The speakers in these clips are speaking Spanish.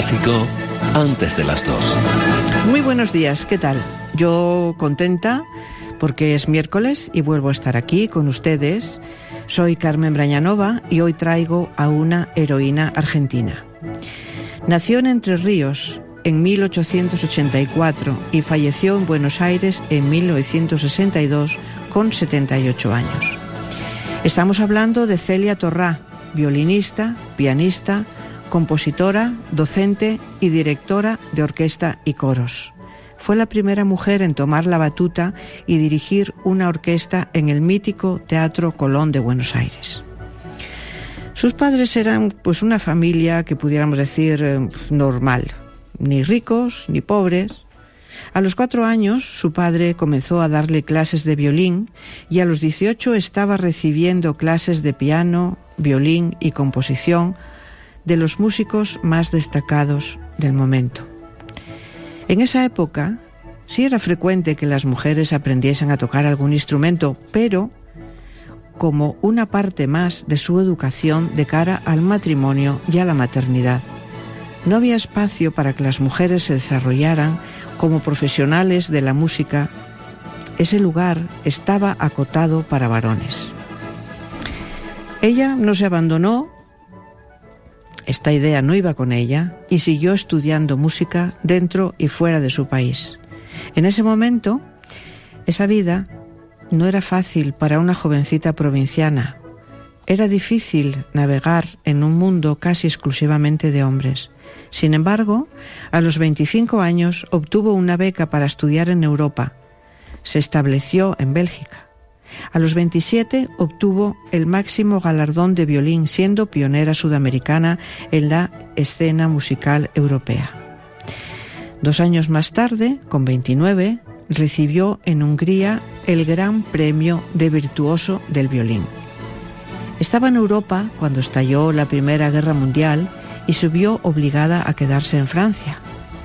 clásico antes de las 2. Muy buenos días, ¿qué tal? Yo contenta porque es miércoles y vuelvo a estar aquí con ustedes. Soy Carmen Brañanova y hoy traigo a una heroína argentina. Nació en Entre Ríos en 1884 y falleció en Buenos Aires en 1962 con 78 años. Estamos hablando de Celia Torrá, violinista, pianista, compositora, docente y directora de orquesta y coros. Fue la primera mujer en tomar la batuta y dirigir una orquesta en el mítico Teatro Colón de Buenos Aires. Sus padres eran pues una familia que pudiéramos decir normal, ni ricos ni pobres. A los 4 años su padre comenzó a darle clases de violín y a los 18 estaba recibiendo clases de piano, violín y composición de los músicos más destacados del momento. En esa época sí era frecuente que las mujeres aprendiesen a tocar algún instrumento, pero como una parte más de su educación de cara al matrimonio y a la maternidad. No había espacio para que las mujeres se desarrollaran como profesionales de la música. Ese lugar estaba acotado para varones. Ella no se abandonó, esta idea no iba con ella, y siguió estudiando música dentro y fuera de su país. En ese momento, esa vida no era fácil para una jovencita provinciana. Era difícil navegar en un mundo casi exclusivamente de hombres. Sin embargo, a los 25 años obtuvo una beca para estudiar en Europa. Se estableció en Bélgica. A los 27 obtuvo el máximo galardón de violín, siendo pionera sudamericana en la escena musical europea. 2 años más tarde, con 29, recibió en Hungría el Gran Premio de Virtuoso del Violín. Estaba en Europa cuando estalló la Primera Guerra Mundial y se vio obligada a quedarse en Francia.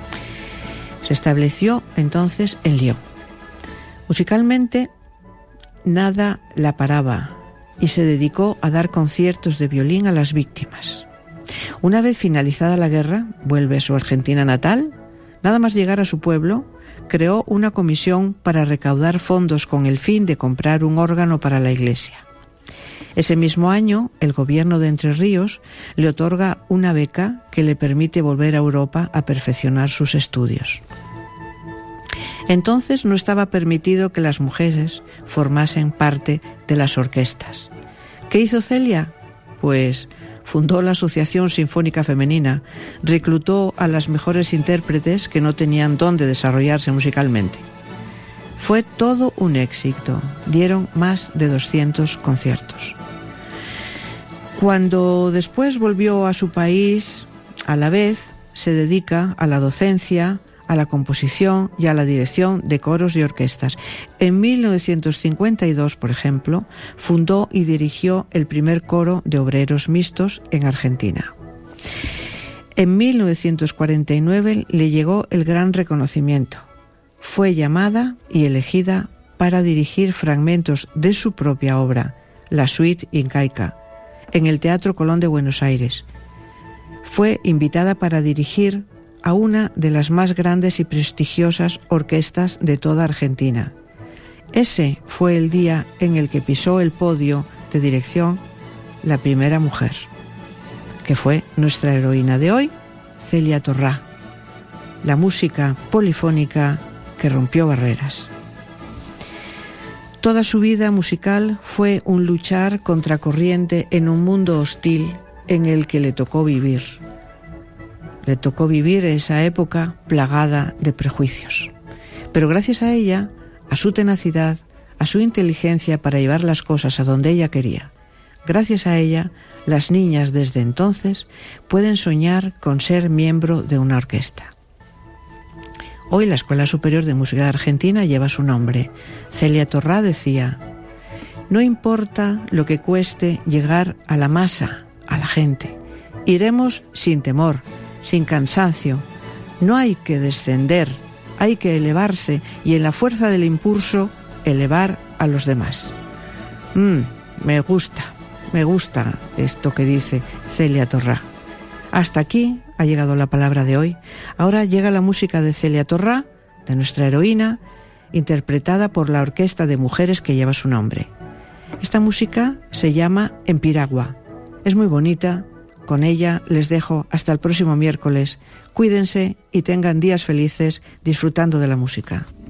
Se estableció entonces en Lyon. Musicalmente, nada la paraba y se dedicó a dar conciertos de violín a las víctimas. Una vez finalizada la guerra, vuelve a su Argentina natal. Nada más llegar a su pueblo, creó una comisión para recaudar fondos con el fin de comprar un órgano para la iglesia. Ese mismo año, el gobierno de Entre Ríos le otorga una beca que le permite volver a Europa a perfeccionar sus estudios. Entonces no estaba permitido que las mujeres formasen parte de las orquestas. ¿Qué hizo Celia? Pues fundó la Asociación Sinfónica Femenina, reclutó a las mejores intérpretes que no tenían dónde desarrollarse musicalmente. Fue todo un éxito, dieron más de 200 conciertos. Cuando después volvió a su país, a la vez se dedica a la docencia, a la composición y a la dirección de coros y orquestas. En 1952, por ejemplo, fundó y dirigió el primer coro de obreros mixtos en Argentina. En 1949 le llegó el gran reconocimiento. Fue llamada y elegida para dirigir fragmentos de su propia obra, la Suite Incaica, en el Teatro Colón de Buenos Aires. Fue invitada para dirigir a una de las más grandes y prestigiosas orquestas de toda Argentina. Ese fue el día en el que pisó el podio de dirección la primera mujer, que fue nuestra heroína de hoy, Celia Torrá, la música polifónica que rompió barreras. Toda su vida musical fue un luchar contracorriente en un mundo hostil en el que le tocó vivir. Le tocó vivir esa época plagada de prejuicios. Pero gracias a ella, a su tenacidad, a su inteligencia para llevar las cosas a donde ella quería, gracias a ella, las niñas desde entonces pueden soñar con ser miembro de una orquesta. Hoy la Escuela Superior de Música de Argentina lleva su nombre. Celia Torrá decía: no importa lo que cueste llegar a la masa, a la gente. Iremos sin temor, sin cansancio. No hay que descender, hay que elevarse y en la fuerza del impulso elevar a los demás. Me gusta esto que dice Celia Torrá. Hasta aquí ha llegado la palabra de hoy. Ahora llega la música de Celia Torrá, de nuestra heroína, interpretada por la orquesta de mujeres que lleva su nombre. Esta música se llama En Piragua. Es muy bonita. Con ella les dejo hasta el próximo miércoles. Cuídense y tengan días felices disfrutando de la música.